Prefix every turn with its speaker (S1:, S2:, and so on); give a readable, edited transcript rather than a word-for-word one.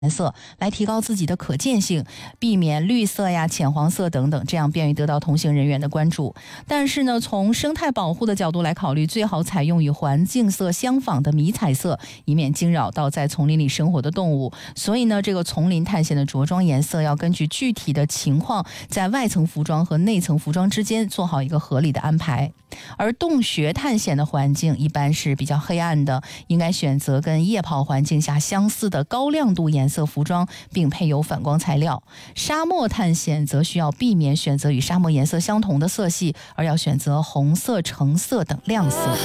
S1: 颜色来提高自己的可见性，避免绿色呀、浅黄色等等，这样便于得到同行人员的关注。但是呢，从生态保护的角度来考虑，最好采用与环境色相仿的迷彩色，以免惊扰到在丛林里生活的动物。所以呢，这个丛林探险的着装颜色要根据具体的情况，在外层服装和内层服装之间做好一个合理的安排。而洞穴探险的环境一般是比较黑暗的，应该选择跟夜跑环境下相似的高亮度颜色服装，并配有反光材料。沙漠探险则需要避免选择与沙漠颜色相同的色系，而要选择红色、橙色等亮色。